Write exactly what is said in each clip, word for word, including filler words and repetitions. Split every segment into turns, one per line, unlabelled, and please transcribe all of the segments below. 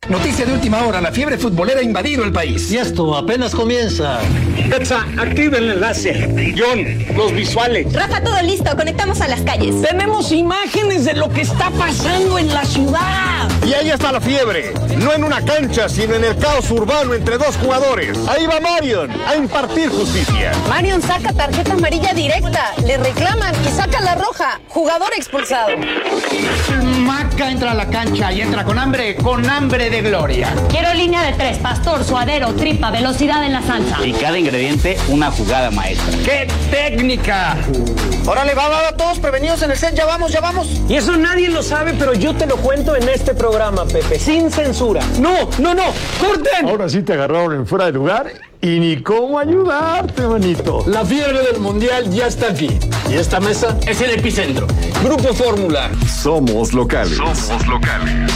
Noticia de última hora, la fiebre futbolera ha invadido el país.
Y esto apenas comienza.
Betsa, activa el enlace. John, los visuales.
Rafa, todo listo, conectamos a las calles.
Tenemos imágenes de lo que está pasando en la ciudad.
Y ahí está la fiebre, no en una cancha, sino en el caos urbano entre dos jugadores. Ahí va Marion a impartir justicia.
Marion saca tarjeta amarilla directa, le reclaman y saca la roja. Jugador expulsado.
Maca entra a la cancha y entra con hambre, con hambre de gloria.
Quiero línea de tres, pastor, suadero, tripa, velocidad en la salsa.
Y cada ingrediente una jugada maestra.
¡Qué técnica!
Órale, va, va, va, todos prevenidos en el set, ya vamos, ya vamos.
Y eso nadie lo sabe, pero yo te lo cuento en este programa, Pepe, sin censura.
No, no, no, corten.
Ahora sí te agarraron en fuera de lugar y ni cómo ayudarte, manito.
La fiebre del mundial ya está aquí. Y esta mesa es el epicentro. Grupo Fórmula.
Somos locales.
Somos locales.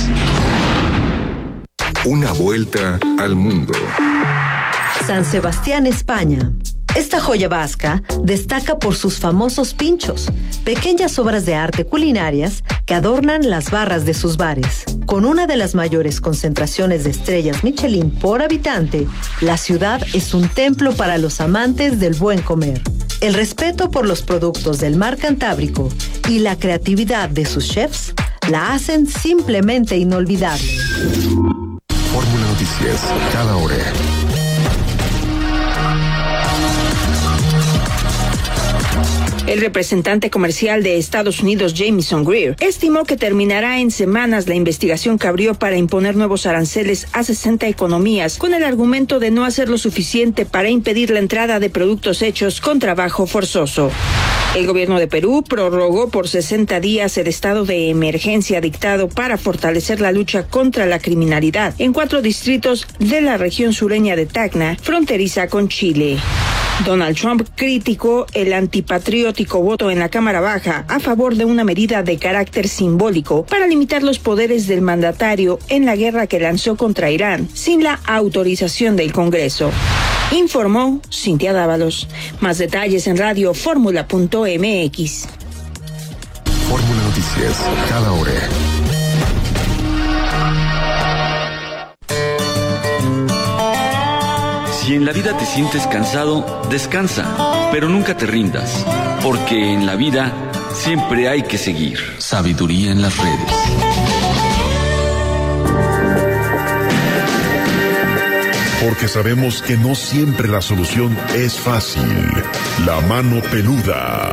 Una vuelta al mundo.
San Sebastián, España. Esta joya vasca destaca por sus famosos pinchos, pequeñas obras de arte culinarias que adornan las barras de sus bares. Con una de las mayores concentraciones de estrellas Michelin por habitante, la ciudad es un templo para los amantes del buen comer. El respeto por los productos del mar Cantábrico y la creatividad de sus chefs la hacen simplemente inolvidable.
Fórmula Noticias, cada hora.
El representante comercial de Estados Unidos, Jamieson Greer, estimó que terminará en semanas la investigación que abrió para imponer nuevos aranceles a sesenta economías, con el argumento de no hacer lo suficiente para impedir la entrada de productos hechos con trabajo forzoso. El gobierno de Perú prorrogó por sesenta días el estado de emergencia dictado para fortalecer la lucha contra la criminalidad en cuatro distritos de la región sureña de Tacna, fronteriza con Chile. Donald Trump criticó el antipatriótico voto en la Cámara Baja a favor de una medida de carácter simbólico para limitar los poderes del mandatario en la guerra que lanzó contra Irán sin la autorización del Congreso. Informó Cintia Dávalos. Más detalles en radio fórmula punto m x.
Fórmula Noticias, cada hora.
Si en la vida te sientes cansado, descansa, pero nunca te rindas, porque en la vida siempre hay que seguir. Sabiduría en las redes.
Porque sabemos que no siempre la solución es fácil. La mano peluda.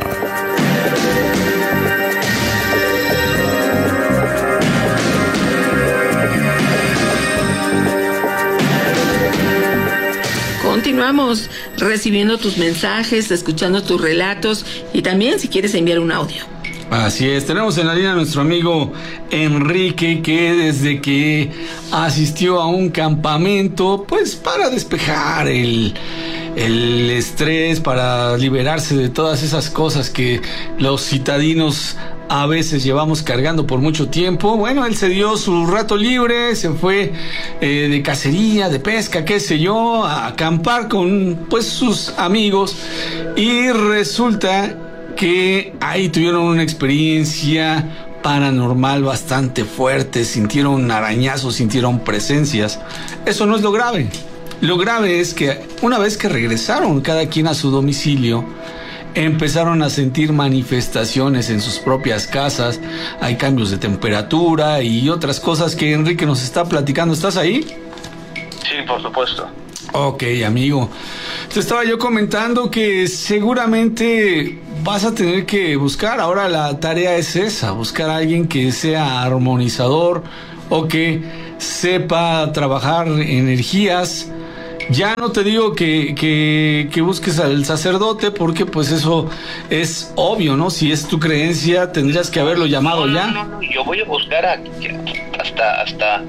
Continuamos recibiendo tus mensajes, escuchando tus relatos y también si quieres enviar un audio.
Así es, tenemos en la línea a nuestro amigo Enrique, que desde que asistió a un campamento, pues para despejar el, el estrés, para liberarse de todas esas cosas que los citadinos a veces llevamos cargando por mucho tiempo. Bueno, él se dio su rato libre, se fue eh, de cacería, de pesca, qué sé yo, a acampar con pues sus amigos, y resulta que ahí tuvieron una experiencia paranormal bastante fuerte, sintieron arañazos, sintieron presencias. Eso no es lo grave. Lo grave es que una vez que regresaron cada quien a su domicilio, empezaron a sentir manifestaciones en sus propias casas. Hay cambios de temperatura y otras cosas que Enrique nos está platicando. ¿Estás ahí?
Sí, por supuesto.
Ok, amigo. Te estaba yo comentando que seguramente vas a tener que buscar, ahora la tarea es esa, buscar a alguien que sea armonizador o que sepa trabajar energías. Ya no te digo que, que, que busques al sacerdote, porque pues eso es obvio, ¿no? Si es tu creencia, tendrías que haberlo llamado
no,
ya.
No, no, no, yo voy a buscar a, hasta, hasta,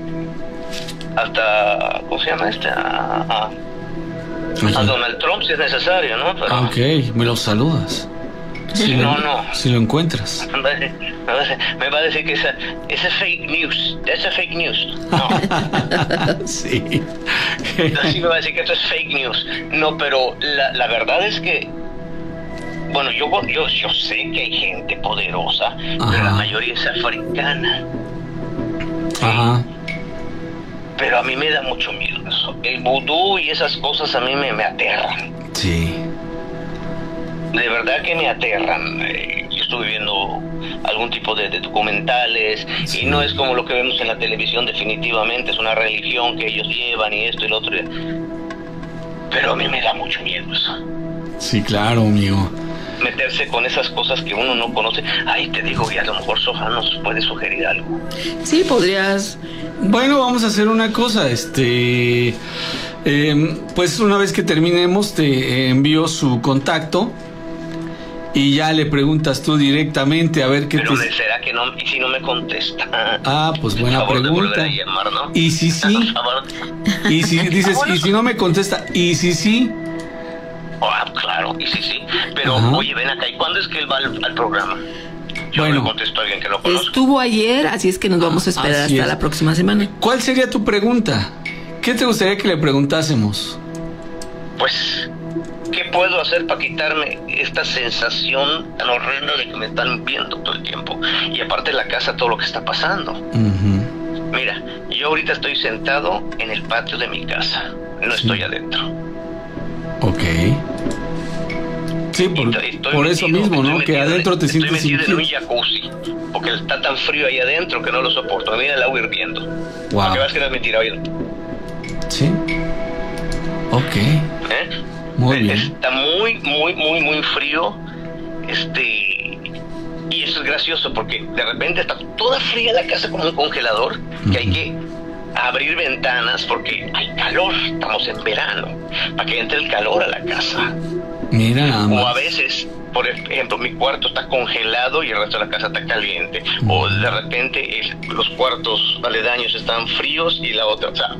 hasta, ¿cómo se llama este? A, a, a Donald Trump si es necesario, ¿no? Pero...
Ah, ok, me lo saludas. Si
no,
lo,
no.
Si lo encuentras.
Me va a decir, me va a decir que esa, esa es fake news. Esa es fake news. No.
Sí.
Así me va a decir que esto es fake news. No, pero la, la verdad es que, bueno, yo, yo, yo sé que hay gente poderosa,
ajá,
pero la mayoría es africana.
Ajá.
pero a mí me da mucho miedo eso. El vudú y esas cosas a mí me, me aterran.
Sí.
De verdad que me aterran. Eh, yo estuve viendo algún tipo de, de documentales, sí. Y no es como lo que vemos en la televisión, definitivamente. Es una religión que ellos llevan y esto y lo otro. Pero a mí me da mucho miedo eso.
Sí, claro, amigo.
Meterse con esas cosas que uno no conoce. Ay, te digo, y a lo mejor Sohan nos puede sugerir algo.
Sí, podrías.
Bueno, vamos a hacer una cosa, este... Eh, pues una vez que terminemos te envío su contacto y ya le preguntas tú directamente a ver qué
Pero
te...
¿será que no? ¿Y si no me contesta?
Ah, pues buena pregunta.
Llamar, ¿no?
Y si sí, y si dices, y si no me contesta, y si sí...
Ah, claro, y sí, sí. Pero, ajá. Oye, ven acá, ¿y cuándo es que él va al, al programa? Yo
bueno,
le contesto a alguien que lo conozco.
Estuvo ayer, así es que nos vamos a esperar
así
hasta
es.
la próxima semana.
¿Cuál sería tu pregunta? ¿Qué te gustaría que le preguntásemos?
Pues, ¿qué puedo hacer para quitarme esta sensación tan horrenda de que me están viendo todo el tiempo? Y aparte de la casa, todo lo que está pasando. Uh-huh. Mira, yo ahorita estoy sentado en el patio de mi casa. No sí. estoy adentro.
Ok. Sí, por, estoy, estoy por metido, eso mismo, ¿no? Que adentro te sientes
Estoy metido
inquieto.
en un jacuzzi, porque está tan frío ahí adentro que no lo soporto. Mira el agua hirviendo.
Wow.
Aunque vas que no es mentira, oye.
Sí. Ok.
¿Eh?
Muy bien.
Está muy, muy, muy, muy frío. Este... Y eso es gracioso, porque de repente está toda fría la casa como un congelador, que uh-huh. hay que abrir ventanas porque hay calor, estamos en verano, para que entre el calor a la casa.
Mira nada más.
O a veces, por ejemplo, mi cuarto está congelado y el resto de la casa está caliente. Mm. O de repente el, los cuartos aledaños están fríos y la otra, o sea...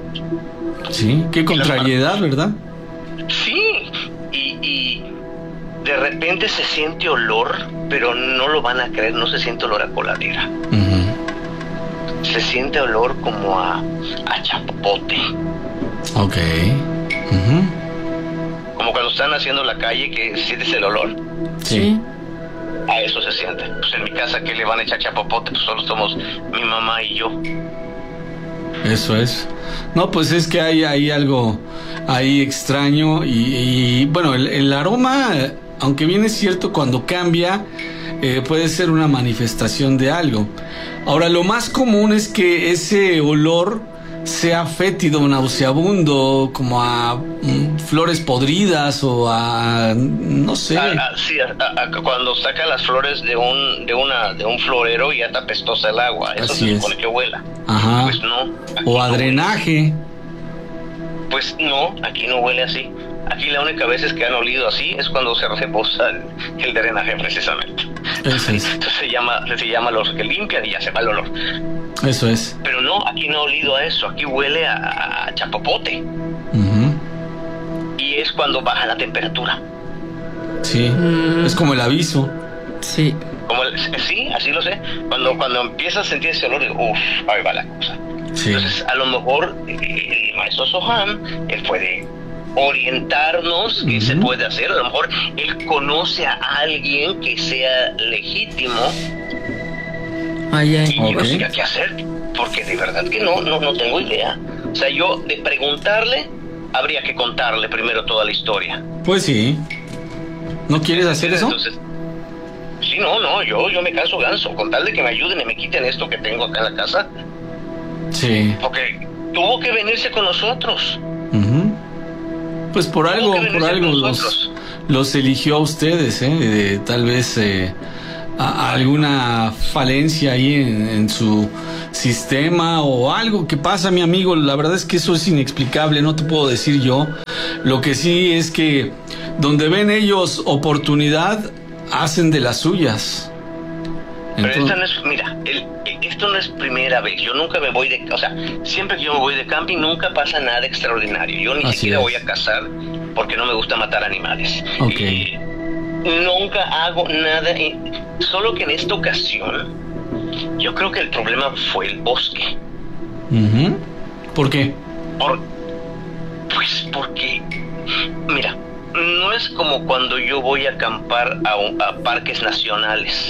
Sí, qué contrariedad, ¿verdad?
Sí, y, y de repente se siente olor, pero no lo van a creer, no se siente olor a coladera. Uh-huh. Se siente olor como a, a chapopote.
Ok. Uh-huh.
Como cuando están haciendo la calle, que sientes el olor.
Sí.
A eso se siente. Pues en mi casa, ¿qué le van a echar chapopote? Pues solo somos mi mamá y yo.
Eso es. No, pues es que hay, hay algo ahí extraño y, y bueno, el, el aroma, aunque bien es cierto, cuando cambia, eh, puede ser una manifestación de algo. Ahora, lo más común es que ese olor sea fétido, nauseabundo, como a mm, flores podridas o a no sé.
Ah, ah, sí, a, a, cuando saca las flores de un de una de un florero y ya está apestosa el agua. Eso
así
se
es.
supone que huela.
Ajá.
Pues no.
O a no drenaje.
Huele. Pues no, aquí no huele así. Aquí la única vez es que han olido así es cuando se reposa el, el drenaje, precisamente.
Eso es.
Entonces se llama, se llama los que limpian y ya se va el olor.
Eso es.
Pero no, aquí no ha olido a eso, aquí huele a, a chapopote.
Uh-huh.
Y es cuando baja la temperatura.
Sí, mm. es como el aviso.
Sí.
Como el, sí, así lo sé. Cuando, cuando empiezas a sentir ese olor, uff, ahí va la cosa. Sí. Entonces, a lo mejor el maestro Sohan, él puede orientarnos qué uh-huh. se puede hacer. A lo mejor él conoce a alguien que sea legítimo.
Ay, ay.
Y okay. no sé qué hacer, porque de verdad que no, no, no tengo idea. O sea, yo de preguntarle, habría que contarle primero toda la historia.
Pues sí. ¿No quieres hacer eso?
Entonces, sí, no, no, yo, yo me canso ganso. Con tal de que me ayuden y me quiten esto que tengo acá en la casa.
Sí.
Porque tuvo que venirse con nosotros.
Uh-huh. Pues por tuvo algo, por algo los, los eligió a ustedes, ¿eh? De, tal vez... Eh, A alguna falencia ahí en, en su sistema o algo que pasa, mi amigo. La verdad es que eso es inexplicable, no te puedo decir yo. Lo que sí es que donde ven ellos oportunidad, hacen de las suyas.
Pero Entonces... esta no es, mira, el, esto no es primera vez. Yo nunca me voy de, o sea, siempre que yo me voy de camping nunca pasa nada extraordinario. Yo ni Así siquiera es. voy a cazar porque no me gusta matar animales.
Okay.
Y, nunca hago nada, solo que en esta ocasión yo creo que el problema fue el bosque.
Uh-huh. ¿Por qué?
Por, pues porque, mira, no es como cuando yo voy a acampar a, un, a parques nacionales.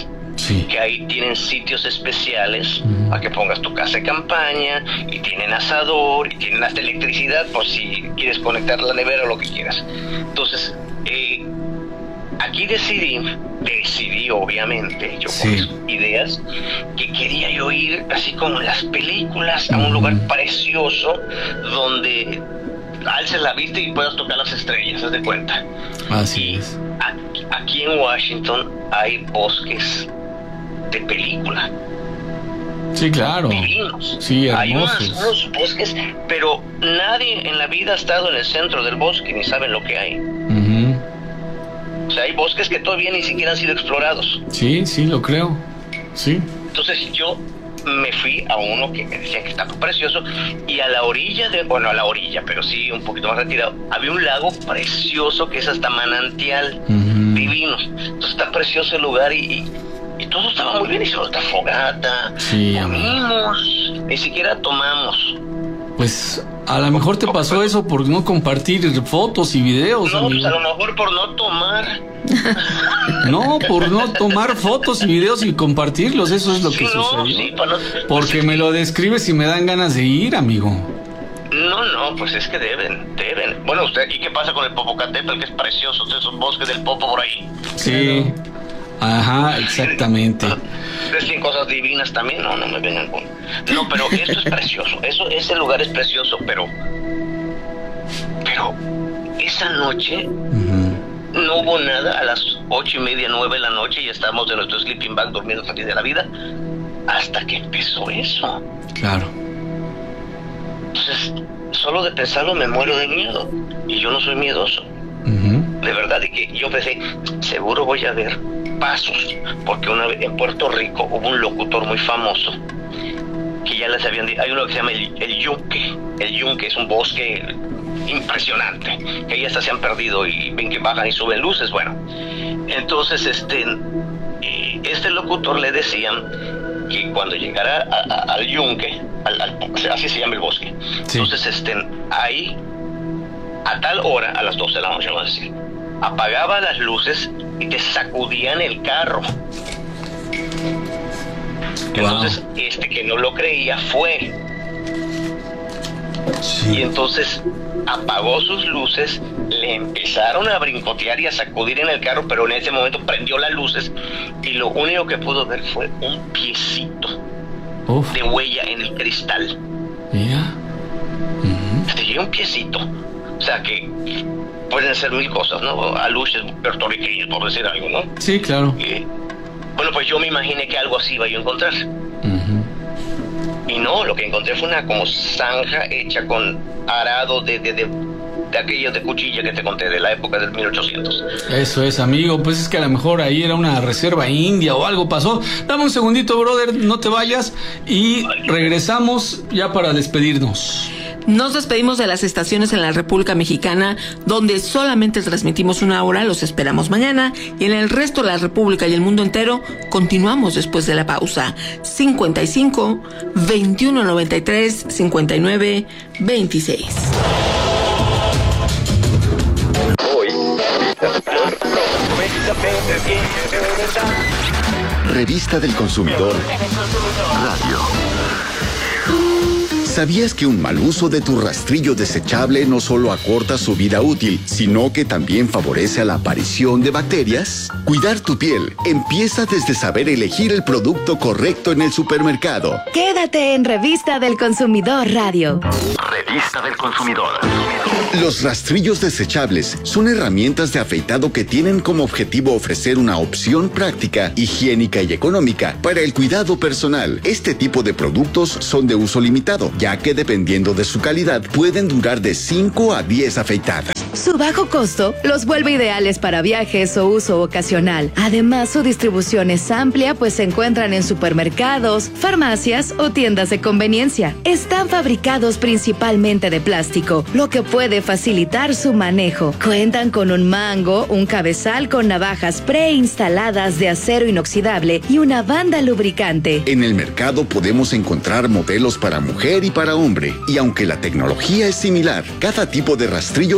Sí.
Que ahí tienen sitios especiales uh-huh. para que pongas tu casa de campaña, y tienen asador, y tienen hasta electricidad por si quieres conectar la nevera o lo que quieras. Entonces, eh, aquí decidí, decidí obviamente, yo sí. con mis ideas, que quería yo ir así como en las películas, a un uh-huh. lugar precioso, donde alces la vista y puedas tocar las estrellas, haz de cuenta.
Así es.
Aquí, aquí en Washington hay bosques de película.
Sí, claro.
Divinos.
Sí, hermosos.
Hay unos, unos bosques, pero nadie en la vida ha estado en el centro del bosque ni saben lo que hay.
Uh-huh.
O sea, hay bosques que todavía ni siquiera han sido explorados.
Sí, sí, lo creo. Sí.
Entonces yo me fui a uno que me decían que estaba precioso, y a la orilla de, bueno, a la orilla, pero sí un poquito más retirado, había un lago precioso que es hasta manantial, uh-huh. divino. Entonces está precioso el lugar, y, y, y todo estaba muy bien, hicimos esta fogata,
sí,
comimos, ni siquiera tomamos.
Pues a lo mejor te pasó eso por no compartir fotos y videos.
No,
amigo.
Pues a lo mejor por no tomar.
No, por no tomar fotos y videos y compartirlos, eso es lo
sí,
que
no,
sucedió.
Sí, no,
porque
pues
me lo describes y me dan ganas de ir, amigo.
No, no, pues es que deben, deben. Bueno, usted, ¿y qué pasa con el Popocatépetl, que es precioso, esos bosques del Popo por ahí?
Sí, ajá, exactamente.
Decían cosas divinas también, no, no me vengan con... No, pero esto es precioso, eso, ese lugar es precioso, pero... Pero, esa noche... Uh-huh. No hubo nada. A las ocho y media, nueve de la noche, y estamos en nuestro sleeping bag durmiendo feliz de la vida, hasta que empezó eso.
Claro.
Entonces, solo de pensarlo me muero de miedo, y yo no soy miedoso.
Uh-huh.
De verdad, y que yo pensé, seguro voy a ver pasos, porque una vez en Puerto Rico hubo un locutor muy famoso que ya les habían dicho, hay uno que se llama el, el yunque. El yunque es un bosque impresionante, que ahí hasta se han perdido y ven que bajan y suben luces. Bueno, entonces este este locutor le decían que cuando llegara a, a, al yunque, al, al, así se llama el bosque, sí. Entonces este ahí a tal hora, a las doce de la noche, vamos a decir, apagaba las luces y te sacudían el carro. Entonces wow. este que no lo creía fue. Sí. Y entonces apagó sus luces, le empezaron a brincotear y a sacudir en el carro, pero en ese momento prendió las luces y lo único que pudo ver fue un piecito Uf. de huella en el cristal.
Mira.
Uh-huh. Este, un piecito. O sea que pueden ser mil cosas, ¿no? Aluches puertorriqueños, por decir algo, ¿no?
Sí, claro.
Y, bueno, pues yo me imaginé que algo así iba yo a encontrar.
Uh-huh.
Y no, lo que encontré fue una como zanja hecha con arado de, de, de, de aquellos de cuchilla que te conté, de la época del mil ochocientos.
Eso es, amigo, pues es que a lo mejor ahí era una reserva india o algo pasó. Dame un segundito, brother, no te vayas, y regresamos ya para despedirnos.
Nos despedimos de las estaciones en la República Mexicana, donde solamente transmitimos una hora. Los esperamos mañana, y en el resto de la República y el mundo entero continuamos después de la pausa. cincuenta y cinco, veintiuno noventa y tres, cincuenta y nueve, veintiséis.
Revista del Consumidor Radio. ¿Sabías que un mal uso de tu rastrillo desechable no solo acorta su vida útil, sino que también favorece a la aparición de bacterias? Cuidar tu piel empieza desde saber elegir el producto correcto en el supermercado.
Quédate en Revista del Consumidor Radio.
Revista del Consumidor. Los rastrillos desechables son herramientas de afeitado que tienen como objetivo ofrecer una opción práctica, higiénica y económica para el cuidado personal. Este tipo de productos son de uso limitado, ya que dependiendo de su calidad pueden durar de cinco a diez afeitadas.
Su bajo costo los vuelve ideales para viajes o uso ocasional. Además, su distribución es amplia, pues se encuentran en supermercados, farmacias o tiendas de conveniencia. Están fabricados principalmente de plástico, lo que puede facilitar su manejo. Cuentan con un mango, un cabezal con navajas preinstaladas de acero inoxidable y una banda lubricante.
En el mercado podemos encontrar modelos para mujer y para hombre, y aunque la tecnología es similar, cada tipo de rastrillo se segmenta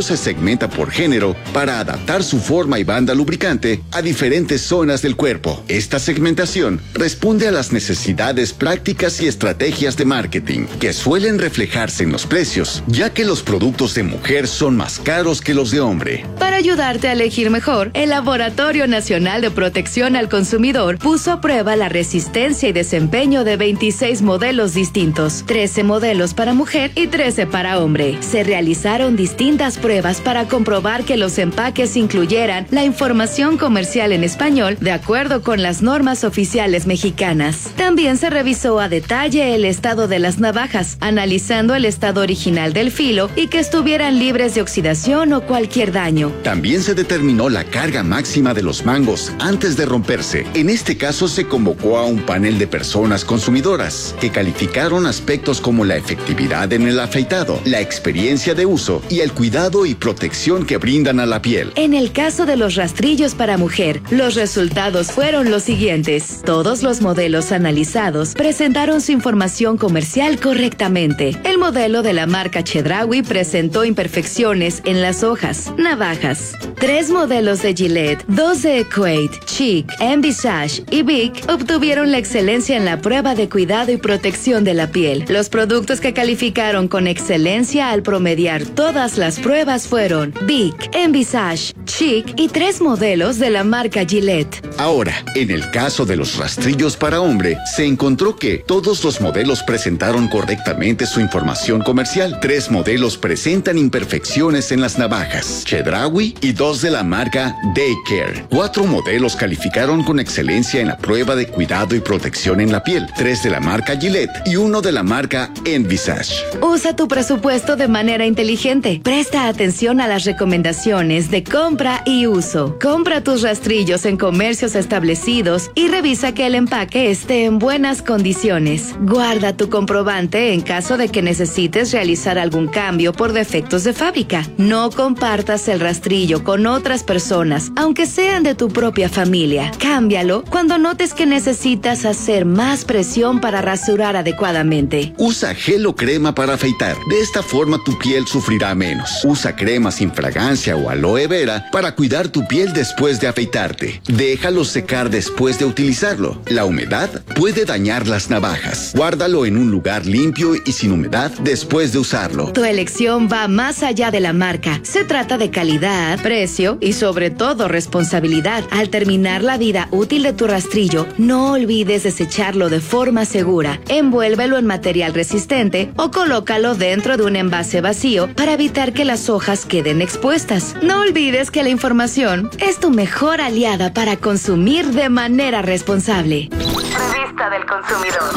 segmenta por género para adaptar su forma y banda lubricante a diferentes zonas del cuerpo. Esta segmentación responde a las necesidades prácticas y estrategias de marketing que suelen reflejarse en los precios, ya que los productos de mujer son más caros que los de hombre.
Para ayudarte a elegir mejor, el Laboratorio Nacional de Protección al Consumidor puso a prueba la resistencia y desempeño de veintiséis modelos distintos, trece modelos para mujer y trece para hombre. Se realizaron distintas pruebas para comprobar que los empaques incluyeran la información comercial en español de acuerdo con las normas oficiales mexicanas. También se revisó a detalle el estado de las navajas, analizando el estado original del filo y que estuvieran libres de oxidación o cualquier daño.
También se determinó la carga máxima de los mangos antes de romperse. En este caso se convocó a un panel de personas consumidoras que calificaron aspectos como la efectividad en el afeitado, la experiencia de uso y el cuidado y protección que brindan a la piel.
En el caso de los rastrillos para mujer, los resultados fueron los siguientes. Todos los modelos analizados presentaron su información comercial correctamente. El modelo de la marca Chedraui presentó imperfecciones en las hojas, navajas. Tres modelos de Gillette, dos de Equate, Chic, Envisage y Vic obtuvieron la excelencia en la prueba de cuidado y protección de la piel. Los productos que calificaron con excelencia al promediar todas las pruebas fueron Vic, Envisage, Chic y tres modelos de la marca Gillette.
Ahora, en el caso de los rastrillos para hombre, se encontró que todos los modelos presentaron correctamente su información comercial. Tres modelos presentan imperfecciones en las navajas, Chedraui y dos de la marca Daycare. Cuatro modelos calificaron con excelencia en la prueba de cuidado y protección en la piel, tres de la marca Gillette y uno de la marca Envisage.
Usa tu presupuesto de manera inteligente. Presta atención a las recomendaciones de compra y uso. Compra tus rastrillos en comercios establecidos y revisa que el empaque esté en buenas condiciones. Guarda tu comprobante en caso de que necesites realizar algún cambio por defectos de fábrica. No compartas el rastrillo con otras personas, aunque sean de tu propia familia. Cámbialo cuando notes que necesitas hacer más presión para rasurar adecuadamente.
Usa gel o crema para afeitar. De esta forma tu piel sufrirá menos. Usa crema sin fragancia o aloe vera para cuidar tu piel después de afeitarte. Déjalo secar después de utilizarlo. La humedad puede dañar las navajas. Guárdalo en un lugar limpio y sin humedad después de usarlo.
Tu elección va más allá de la marca. Se trata de calidad, precio y sobre todo responsabilidad. Al terminar la vida útil de tu rastrillo, no olvides desecharlo de forma segura. Envuélvelo en material resistente o colócalo dentro de un envase vacío para evitar que las hojas queden expuestas. No olvides que la información es tu mejor aliada para consumir de manera responsable.
Revista del Consumidor.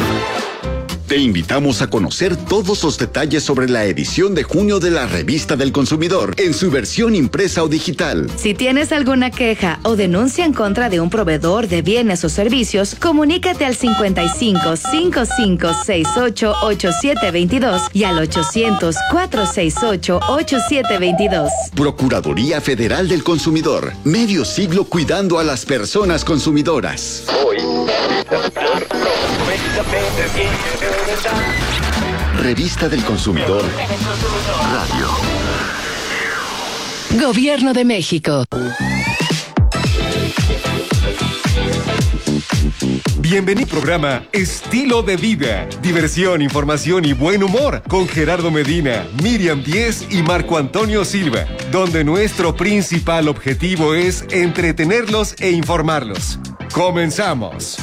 Te invitamos a conocer todos los detalles sobre la edición de junio de la Revista del Consumidor en su versión impresa o digital.
Si tienes alguna queja o denuncia en contra de un proveedor de bienes o servicios, comunícate al cincuenta y cinco, cincuenta y cinco, sesenta y ocho, ochenta y siete veintidós y al ochocientos, cuatrocientos sesenta y ocho, ochenta y siete veintidós.
Procuraduría Federal del Consumidor. Medio siglo cuidando a las personas consumidoras. Hoy. Revista del Consumidor Radio.
Gobierno de México.
Bienvenido al programa Estilo de Vida, diversión, información y buen humor con Gerardo Medina, Miriam Díez y Marco Antonio Silva, donde nuestro principal objetivo es entretenerlos e informarlos. Comenzamos.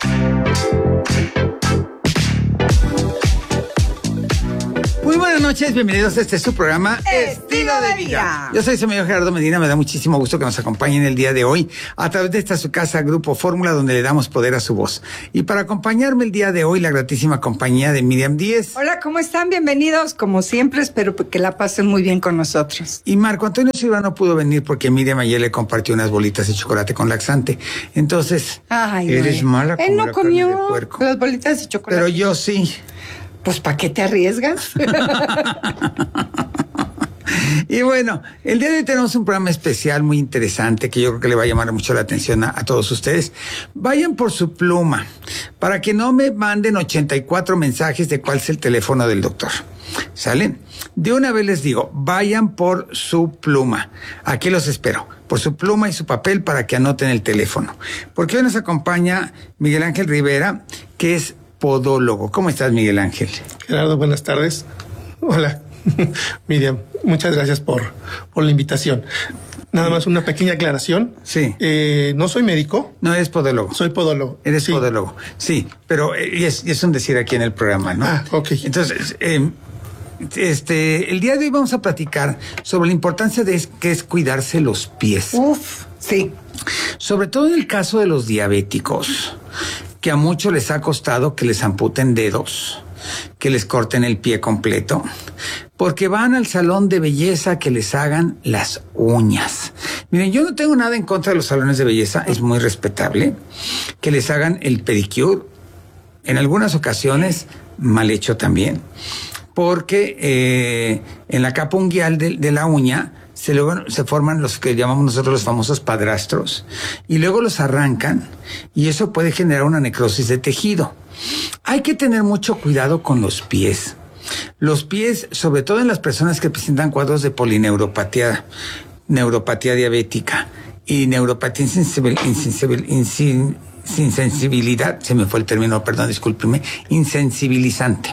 Muy buenas noches, bienvenidos a este su programa Estilo de Vida. Yo soy su amigo Gerardo Medina, me da muchísimo gusto que nos acompañen el día de hoy a través de esta su casa Grupo Fórmula, donde le damos poder a su voz. Y para acompañarme el día de hoy, la gratísima compañía de Miriam Díez.
Hola, ¿cómo están? Bienvenidos, como siempre, espero que la pasen muy bien con nosotros.
Y Marco Antonio Silva no pudo venir porque Miriam ayer le compartió unas bolitas de chocolate con laxante. Entonces,
Ay,
eres
no.
mala como
Él no
la
comió
carne de puerco.
las bolitas de chocolate.
Pero yo sí.
Pues, ¿para qué te arriesgas?
Y bueno, el día de hoy tenemos un programa especial muy interesante que yo creo que le va a llamar mucho la atención a, a todos ustedes. Vayan por su pluma para que no me manden ochenta y cuatro mensajes de cuál es el teléfono del doctor. ¿Sale? De una vez les digo, vayan por su pluma. Aquí los espero. Por su pluma y su papel para que anoten el teléfono. Porque hoy nos acompaña Miguel Ángel Rivera, que es podólogo. ¿Cómo estás, Miguel Ángel?
Gerardo, buenas tardes. Hola, Miriam. Muchas gracias por, por la invitación. Nada más una pequeña aclaración.
Sí.
Eh, no soy médico.
No, eres podólogo.
Soy podólogo.
Eres
sí.
podólogo. Sí, pero eh, es, es un decir aquí en el programa, ¿no?
Ah, ok.
Entonces, eh, este, el día de hoy vamos a platicar sobre la importancia de que es cuidarse los pies.
Uf, sí.
Sobre todo en el caso de los diabéticos, que a muchos les ha costado que les amputen dedos, que les corten el pie completo, porque van al salón de belleza que les hagan las uñas. Miren, yo no tengo nada en contra de los salones de belleza, es muy respetable que les hagan el pedicure, en algunas ocasiones mal hecho también, porque eh, en la capa unguial de, de la uña se, luego, se forman los que llamamos nosotros los famosos padrastros, y luego los arrancan, y eso puede generar una necrosis de tejido. Hay que tener mucho cuidado con los pies. Los pies, sobre todo en las personas que presentan cuadros de polineuropatía, neuropatía diabética y neuropatía insensibil, insensibil, insin, insensibilidad, se me fue el término, perdón, discúlpeme, insensibilizante.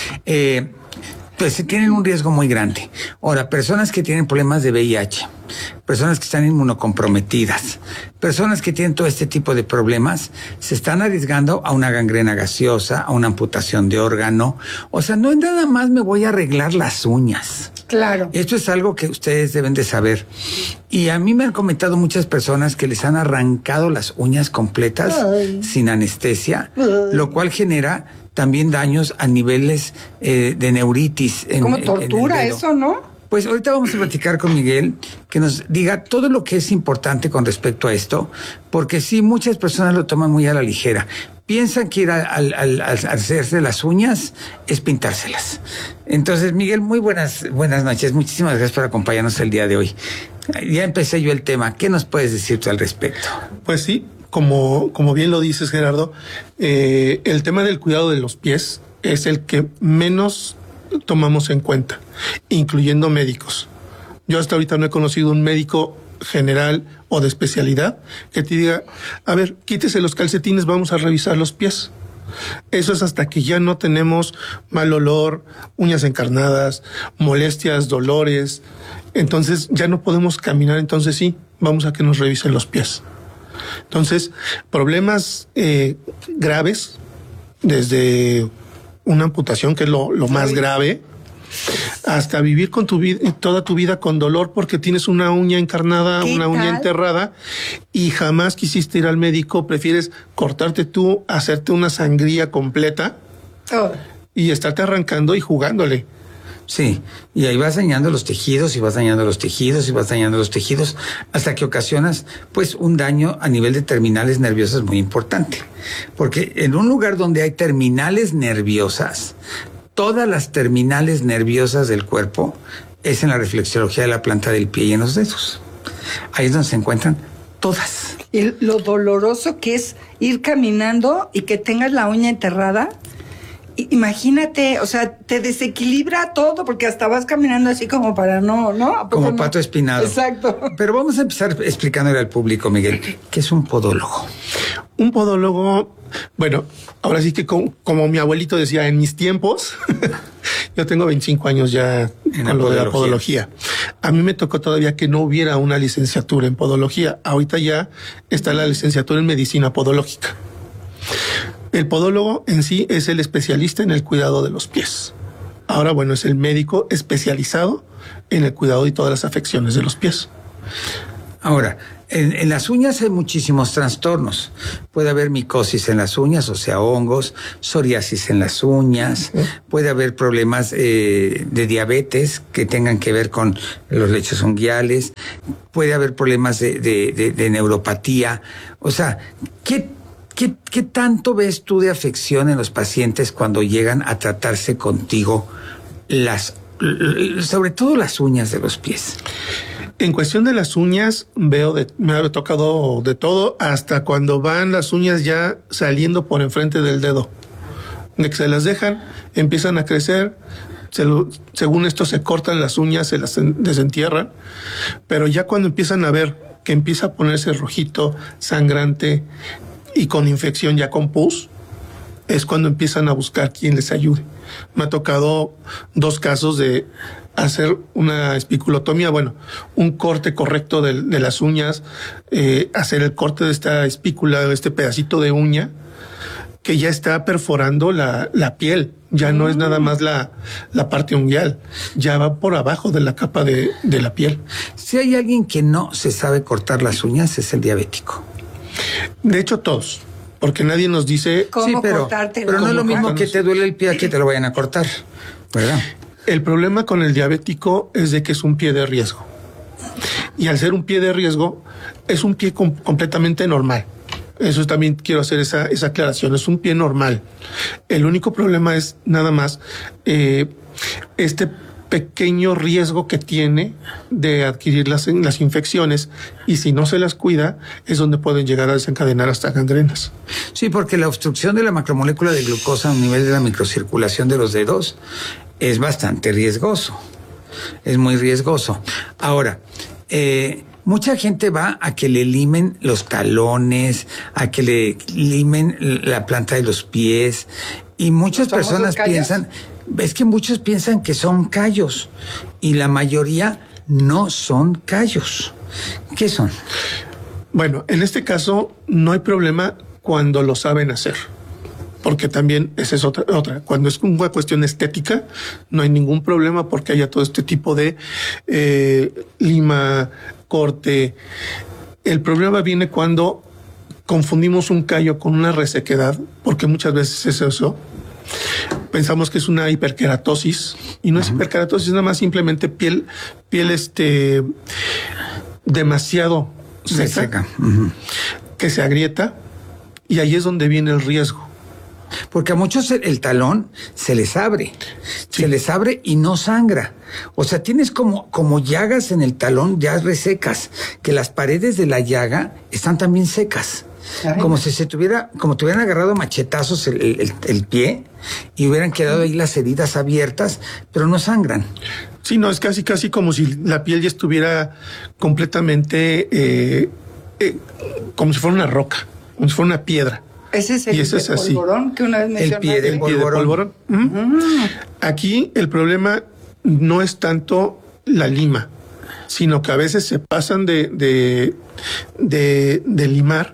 Eh, pues tienen un riesgo muy grande. Ahora, personas que tienen problemas de V I H, personas que están inmunocomprometidas, personas que tienen todo este tipo de problemas, se están arriesgando a una gangrena gaseosa, a una amputación de órgano. O sea, no es nada más me voy a arreglar las uñas.
Claro.
Esto es algo que ustedes deben de saber. Y a mí me han comentado muchas personas que les han arrancado las uñas completas Ay. sin anestesia, Ay. lo cual genera también daños a niveles eh, de neuritis.
En, como tortura en eso, ¿no?
Pues ahorita vamos a platicar con Miguel, que nos diga todo lo que es importante con respecto a esto, porque sí, muchas personas lo toman muy a la ligera. Piensan que ir al, al, al hacerse las uñas es pintárselas. Entonces, Miguel, muy buenas, buenas noches. Muchísimas gracias por acompañarnos el día de hoy. Ya empecé yo el tema. ¿Qué nos puedes decir tú al respecto?
Pues sí, como, como bien lo dices, Gerardo, eh, el tema del cuidado de los pies es el que menos tomamos en cuenta, incluyendo médicos. Yo hasta ahorita no he conocido un médico general o de especialidad que te diga, a ver, quítese los calcetines, vamos a revisar los pies. Eso es hasta que ya no tenemos mal olor, uñas encarnadas, molestias, dolores. Entonces ya no podemos caminar, entonces sí, vamos a que nos revisen los pies. Entonces, problemas eh, graves, desde una amputación, que es lo, lo más grave, hasta vivir con tu vida, toda tu vida con dolor porque tienes una uña encarnada, una uña tal? enterrada y jamás quisiste ir al médico, prefieres cortarte tú, hacerte una sangría completa oh. y estarte arrancando y jugándole.
Sí, y ahí vas dañando los tejidos y vas dañando los tejidos y vas dañando los tejidos hasta que ocasionas pues un daño a nivel de terminales nerviosas muy importante. Porque en un lugar donde hay terminales nerviosas, todas las terminales nerviosas del cuerpo es en la reflexología de la planta del pie y en los dedos. Ahí es donde se encuentran todas.
Y lo doloroso que es ir caminando y que tengas la uña enterrada. Imagínate, o sea, te desequilibra todo porque hasta vas caminando así como para no, ¿no?
Como
no?
pato espinado.
Exacto.
Pero vamos a empezar explicándole al público, Miguel, ¿qué es un podólogo?
Un podólogo, bueno, ahora sí que como, como mi abuelito decía, en mis tiempos, yo tengo veinticinco años ya en con lo de la podología. A mí me tocó todavía que no hubiera una licenciatura en podología. Ahorita ya está la licenciatura en medicina podológica. El podólogo en sí es el especialista en el cuidado de los pies. Ahora, bueno, es el médico especializado en el cuidado y todas las afecciones de los pies.
Ahora, en, en las uñas hay muchísimos trastornos. Puede haber micosis en las uñas, o sea, hongos, psoriasis en las uñas, ¿sí? Puede haber problemas eh, de diabetes que tengan que ver con los lechos unguiales, puede haber problemas de, de, de, de neuropatía. O sea, ¿qué ¿Qué, ¿Qué tanto ves tú de afección en los pacientes cuando llegan a tratarse contigo, las, sobre todo las uñas de los pies?
En cuestión de las uñas, veo de, me ha tocado de todo, hasta cuando van las uñas ya saliendo por enfrente del dedo. De que se las dejan, empiezan a crecer, se lo, según esto se cortan las uñas, se las desentierran, pero ya cuando empiezan a ver que empieza a ponerse rojito, sangrante y con infección ya con pus, es cuando empiezan a buscar quien les ayude. Me ha tocado dos casos de hacer una espiculotomía, bueno, un corte correcto de, de las uñas, eh, hacer el corte de esta espícula, de este pedacito de uña, que ya está perforando la, la piel. Ya no es nada más la, la parte unguial, ya va por abajo de la capa de, de la piel.
Si hay alguien que no se sabe cortar las uñas, es el diabético.
De hecho, todos, porque nadie nos dice...
¿Cómo
sí, pero,
cortarte?
Pero no es lo mismo que te duele el pie a que te lo vayan a cortar, ¿verdad?
El problema con el diabético es de que es un pie de riesgo. Y al ser un pie de riesgo, es un pie com- completamente normal. Eso también quiero hacer esa, esa aclaración. Es un pie normal. El único problema es nada más eh, este pequeño riesgo que tiene de adquirir las, las infecciones, y si no se las cuida es donde pueden llegar a desencadenar hasta gangrenas.
Sí, porque la obstrucción de la macromolécula de glucosa a nivel de la microcirculación de los dedos es bastante riesgoso. Es muy riesgoso. Ahora, eh, mucha gente va a que le limen los talones, a que le limen la planta de los pies, y muchas personas piensan, es que muchos piensan que son callos, y la mayoría no son callos. ¿Qué son?
Bueno, en este caso no hay problema cuando lo saben hacer, porque también esa es otra, otra. Cuando es una cuestión estética, no hay ningún problema porque haya todo este tipo de eh, lima, corte. El problema viene cuando confundimos un callo con una resequedad, porque muchas veces es eso. Pensamos que es una hiperkeratosis, y no es uh-huh. hiperkeratosis, es nada más simplemente piel, piel este demasiado seca, seca. Uh-huh. que se agrieta, y ahí es donde viene el riesgo.
Porque a muchos el, el talón se les abre, sí. se les abre y no sangra. O sea, tienes como, como llagas en el talón ya resecas, que las paredes de la llaga están también secas. Ay. Como si se tuviera, como te hubieran agarrado machetazos el, el, el pie y hubieran quedado ahí las heridas abiertas, pero no sangran.
Sí, no, es casi, casi como si la piel ya estuviera completamente, eh, eh, como si fuera una roca, como si fuera una piedra.
Ese es el
y ese
de
es así.
polvorón que una vez mencionaste.
El pie del polvorón. polvorón. ¿Mm? Ah. Aquí el problema no es tanto la lima, sino que a veces se pasan de, de, de, de limar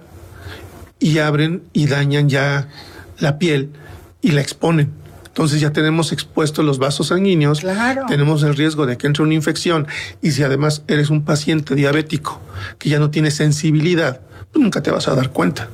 y abren y dañan ya la piel y la exponen. Entonces ya tenemos expuestos los vasos sanguíneos, claro. tenemos el riesgo de que entre una infección, y si además eres un paciente diabético que ya no tiene sensibilidad, pues nunca te vas a dar cuenta.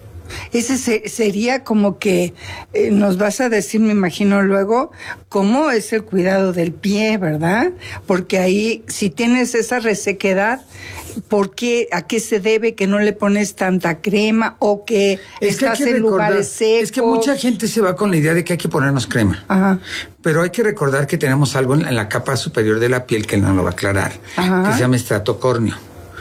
Ese se, sería como que eh, nos vas a decir, me imagino luego, cómo es el cuidado del pie, ¿verdad? Porque ahí, si tienes esa resequedad, ¿por qué? ¿A qué se debe que no le pones tanta crema o que
es
estás
que
en
recordar,
lugares secos?
Es que mucha gente se va con la idea de que hay que ponernos crema.
Ajá.
Pero hay que recordar que tenemos algo en la capa superior de la piel que él no lo va a aclarar, Ajá. que se llama estrato córneo.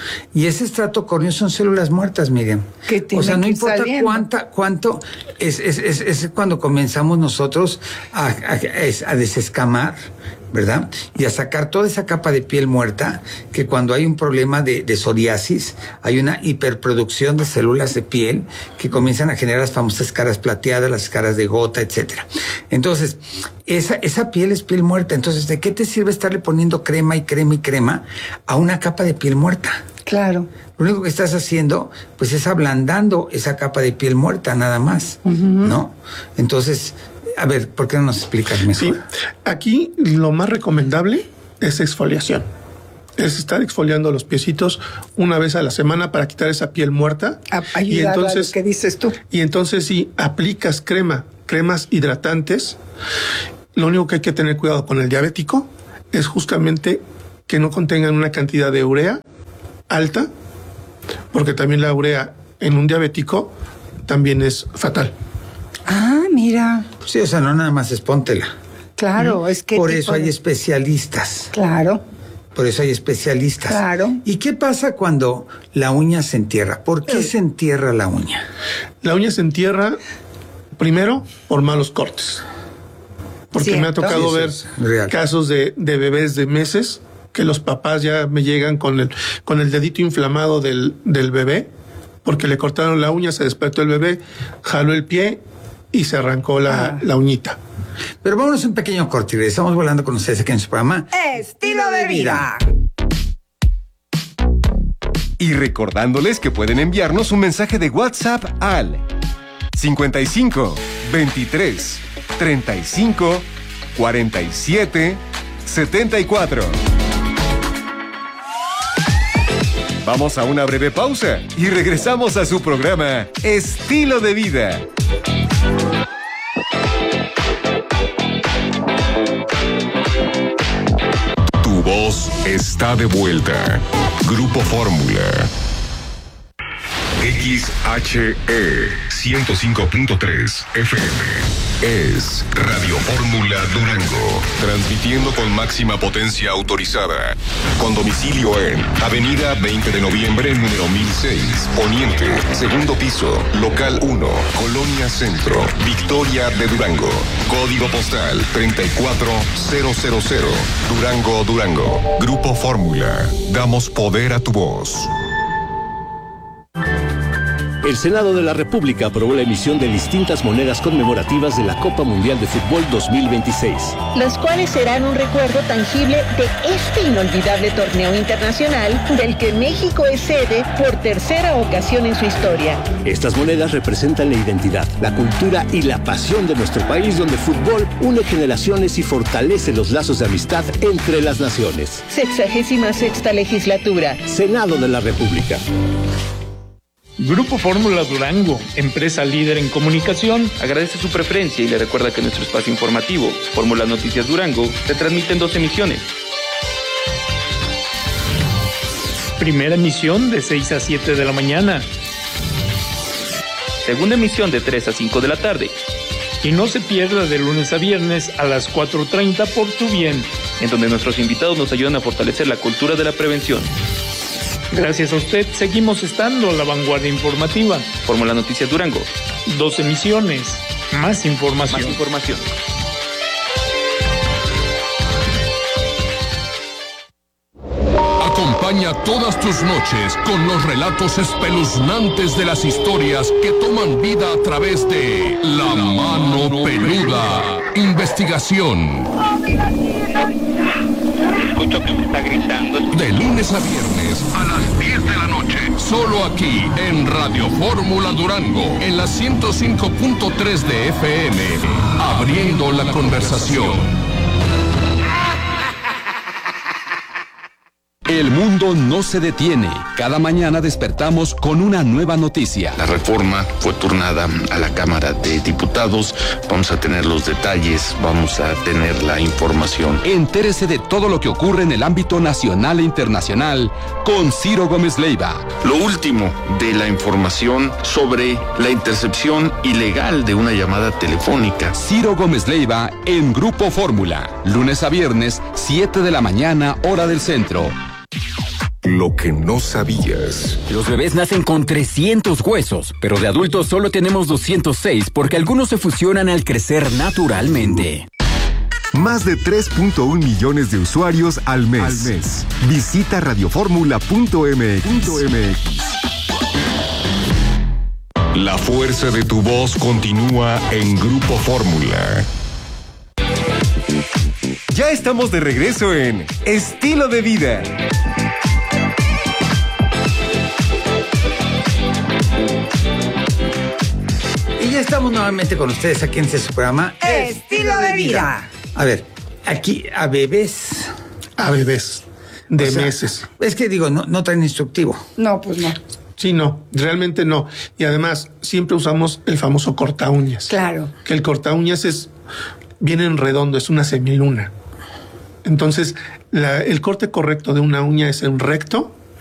Y ese estrato córneo son células muertas, Miriam. O sea, no importa cuánta, cuánto, es, es, es, es cuando comenzamos nosotros a, a, a desescamar, ¿verdad? Y a sacar toda esa capa de piel muerta, que cuando hay un problema de, de psoriasis, hay una hiperproducción de células de piel que comienzan a generar las famosas caras plateadas, las caras de gota, etcétera. Entonces, esa, esa piel es piel muerta. Entonces, ¿de qué te sirve estarle poniendo crema y crema y crema a una capa de piel muerta?
Claro.
Lo único que estás haciendo, pues, es ablandando esa capa de piel muerta, nada más, uh-huh. ¿no? Entonces, a ver, ¿por qué no nos explicas mejor?
Sí, aquí lo más recomendable es exfoliación. Es estar exfoliando los piecitos una vez a la semana para quitar esa piel muerta.
A- y entonces, a lo que dices tú.
Y entonces, si aplicas crema, cremas hidratantes, lo único que hay que tener cuidado con el diabético es justamente que no contengan una cantidad de urea alta, porque también la urea en un diabético también es fatal.
Ah, mira.
Sí, o sea, no nada más es póntela.
Claro, es que...
Por eso hay de... especialistas.
Claro.
Por eso hay especialistas.
Claro.
¿Y qué pasa cuando la uña se entierra? ¿Por qué se entierra la uña?
La uña se entierra, primero, por malos cortes. porque
Cierto.
me ha tocado
Sí,
ver
sí, real.
casos de, de bebés de meses que los papás ya me llegan con el, con el dedito inflamado del, del bebé, porque le cortaron la uña, se despertó el bebé, jaló el pie y se arrancó la,
Ah.
la uñita.
Pero vámonos un pequeño corte y regresamos volando con ustedes aquí en su programa
Estilo de vida.
Y recordándoles que pueden enviarnos un mensaje de WhatsApp al cincuenta y cinco, veintitrés, treinta y cinco, cuarenta y siete, setenta y cuatro. Vamos a una breve pausa y regresamos a su programa Estilo de Vida.
Tu voz está de vuelta. Grupo Fórmula. X H E ciento cinco punto tres F M es Radio Fórmula Durango, transmitiendo con máxima potencia autorizada, con domicilio en Avenida veinte de noviembre, número mil seis, Poniente, segundo piso, local uno, Colonia Centro, Victoria de Durango, código postal treinta y cuatro mil, Durango, Durango. Grupo Fórmula, damos poder a tu voz.
El Senado de la República aprobó la emisión de distintas monedas conmemorativas de la Copa Mundial de Fútbol dos mil veintiséis.
Las cuales serán un recuerdo tangible de este inolvidable torneo internacional del que México es sede por tercera ocasión en su historia.
Estas monedas representan la identidad, la cultura y la pasión de nuestro país, donde el fútbol une generaciones y fortalece los lazos de amistad entre las naciones.
Sexagésima sexta legislatura.
Senado de la República.
Grupo Fórmula Durango, empresa líder en comunicación, agradece su preferencia y le recuerda que nuestro espacio informativo, Fórmula Noticias Durango, se transmite en dos emisiones. Primera emisión de seis a siete de la mañana. Segunda emisión de tres a cinco de la tarde. Y no se pierda de lunes a viernes a las cuatro treinta por Tu Bien, en donde nuestros invitados nos ayudan a fortalecer la cultura de la prevención. Gracias a usted, seguimos estando a la vanguardia informativa. Fórmula Noticias Durango. Dos emisiones, más información. Más información.
Acompaña todas tus noches con los relatos espeluznantes de las historias que toman vida a través de La Mano Peluda. Investigación.
Escucho que me está gritando.
De lunes a viernes a las diez de la noche. Solo aquí en Radio Fórmula Durango, en la ciento cinco punto tres de F M. Abriendo la conversación.
El mundo no se detiene. Cada mañana despertamos con una nueva noticia.
La reforma fue turnada a la Cámara de Diputados. Vamos a tener los detalles, vamos a tener la información.
Entérese de todo lo que ocurre en el ámbito nacional e internacional con Ciro Gómez Leiva.
Lo último de la información sobre la intercepción ilegal de una llamada telefónica.
Ciro Gómez Leiva en Grupo Fórmula. Lunes a viernes, siete de la mañana, hora del centro.
Lo que no sabías.
Los bebés nacen con trescientos huesos, pero de adultos solo tenemos doscientos seis porque algunos se fusionan al crecer naturalmente.
Más de tres punto uno millones de usuarios al mes. Al mes. Visita radioformula punto m x.
La fuerza de tu voz continúa en Grupo Fórmula.
Ya estamos de regreso en Estilo de Vida.
Y ya estamos nuevamente con ustedes aquí en este programa
Estilo de Vida.
A ver, aquí a bebés.
A bebés de
O sea,
meses.
Es que digo, no, no traen instructivo.
No, pues no.
Sí, no, realmente no. Y además, siempre usamos el famoso corta uñas.
Claro.
Que el corta uñas es bien en redondo, es una semiluna. Entonces, la, el corte correcto de una uña es en recto